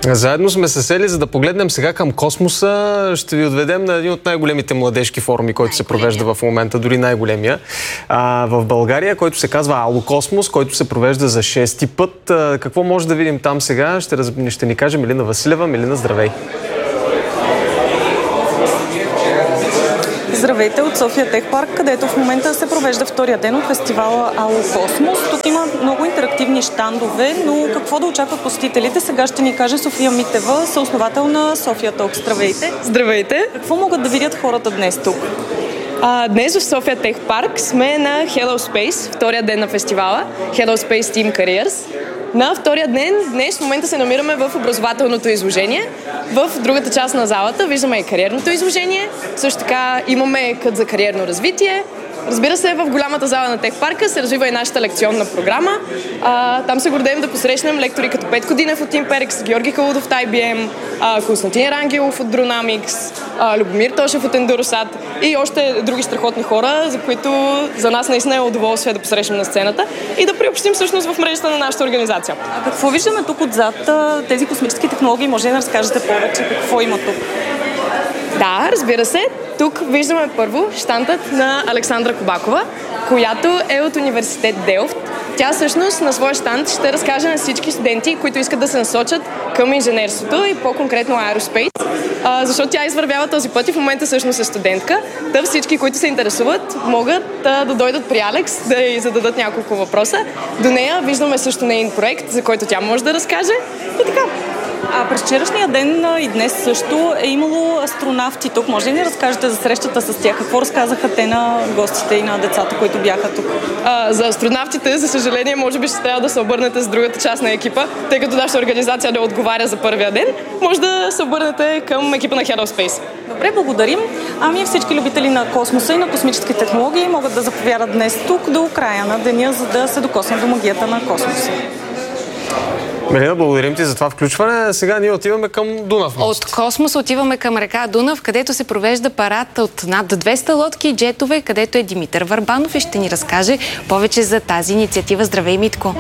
Заедно сме се сели, за да погледнем сега към космоса. Ще ви отведем на един от най-големите младежки форуми, който се провежда в момента, дори най-големия в България, който се казва Алокосмос, който се провежда за 6-ти път. Какво може да видим там сега? Ще ни каже Милина Василева. Милина, здравей! Здравейте от София Тех Парк, където в момента се провежда втория ден от фестивала Алокосмос. Тук има много интерактивни щандове, но какво да очакват посетителите? Сега ще ни каже София Митева, съосновател на София Talk. Здравейте! Здравейте! Какво могат да видят хората днес тук? Днес в София Тех Парк сме на Hello Space, втория ден на фестивала, Hello Space Team Careers. На втория ден днес в момента се намираме в образователното изложение. В другата част на залата виждаме и кариерното изложение. Също така имаме кът за кариерно развитие. Разбира се, в голямата зала на Тех Парка се развива и нашата лекционна програма. Там се гордеем да посрещнем лектори като Петко Динев от Imperex, Георги Халудов от IBM, Константин Рангелов от Dronamics, Любомир Тошев от Endurosat и още други страхотни хора, за които за нас наистина е удоволствие да посрещнем на сцената и да приобщим всъщност в мрежата на нашата организация. Какво виждаме тук отзад? Тези космически технологии, може да разкажете повече какво има тук? Да, разбира се. Тук виждаме първо щандът на Александра Кобакова, която е от университет Делфт. Тя всъщност на своя щанд ще разкаже на всички студенти, които искат да се насочат към инженерството и по-конкретно Aerospace, защото тя извървява този път и в момента всъщност е студентка. Та всички, които се интересуват, могат да дойдат при Алекс да й зададат няколко въпроса. До нея виждаме също нейн проект, за който тя може да разкаже и така. През вчерашния ден и днес също е имало астронавти тук. Може ли да ни разкажете за срещата с тях? Какво разказаха те на гостите и на децата, които бяха тук? За астронавтите, за съжаление, може би ще трябва да се обърнете с другата част на екипа, тъй като нашата организация не отговаря за първия ден. Може да се обърнете към екипа на Hello Space. Добре, благодарим. Всички любители на космоса и на космически технологии могат да заповядат днес тук до края на деня, за да се докоснат до магията на космоса. Милина, благодарим ти за това включване. Сега ние отиваме към Дунав мост. От космос отиваме към река Дунав, където се провежда парад от над 200 лодки и джетове, където е Димитър Върбанов и ще ни разкаже повече за тази инициатива. Здравей, Митко!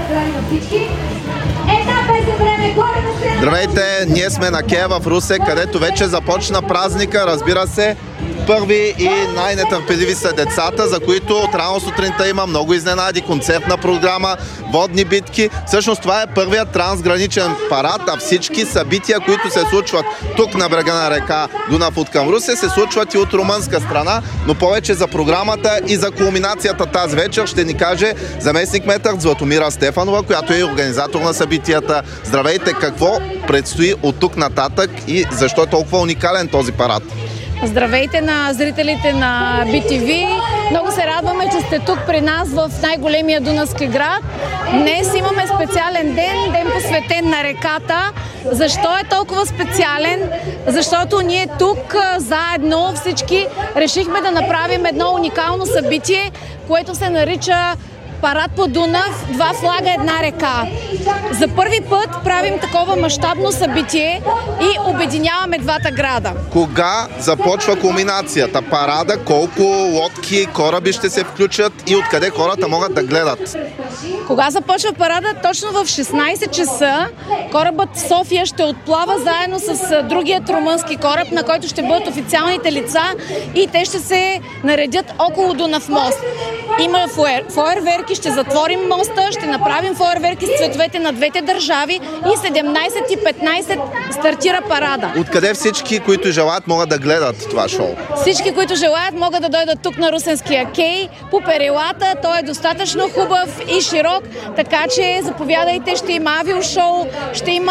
Здравейте! Ние сме на Кея в Русе, където вече започна празника, разбира се. Първи и най-нетърпеливи са децата, за които от рано сутринта има много изненади, концертна програма, водни битки. Всъщност това е първият трансграничен парад, а всички събития, които се случват тук на брега на река Дунав от към Русе, се случват и от румънска страна, но повече за програмата и за кулминацията тази вечер ще ни каже заместник-кметър Златомира Стефанова, която е организатор на събитията. Здравейте, какво предстои от тук нататък и защо е толкова уникален този парад? Здравейте на зрителите на BTV. Много се радваме, че сте тук при нас в най-големия дунавски град. Днес имаме специален ден посветен на реката. Защо е толкова специален? Защото ние тук заедно всички решихме да направим едно уникално събитие, което се нарича Парад по Дунав, два флага, една река. За първи път правим такова мащабно събитие и обединяваме двата града. Кога започва кулминацията? Парада, колко лодки, кораби ще се включат и откъде хората могат да гледат? Кога започва парада? Точно в 16 часа корабът София ще отплава заедно с другият румънски кораб, на който ще бъдат официалните лица и те ще се наредят около Дунав мост. Има фойерверки, ще затворим моста, ще направим фойерверки с цветовете на двете държави и 17:15 стартира парада. Откъде всички, които желаят, могат да гледат това шоу? Всички, които желаят, могат да дойдат тук на Русенския кей, по перилата. Той е достатъчно хубав и широк, така че заповядайте, ще има авиошоу, ще има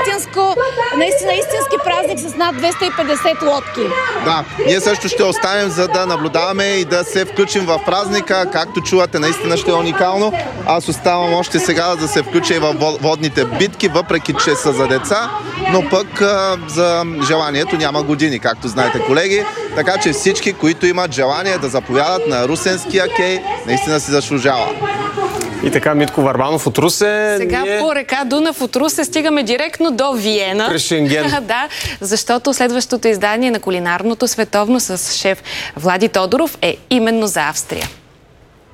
наистина истински празник с над 250 лодки. Да, ние също ще оставим, за да наблюдаваме и да се включим в празника. Както чувате, наистина ще е уникално. Аз оставам още сега да се включа и в водните битки, въпреки че са за деца, но пък за желанието няма години, както знаете, колеги. Така че всички, които имат желание да заповядат на Русенския кей, наистина си заслужава. И така, Митко Върбанов от Русе. Сега по река Дунав от Русе стигаме директно до Виена. През Шенген. Да, защото следващото издание на кулинарното световно с шеф Влади Тодоров е именно за Австрия.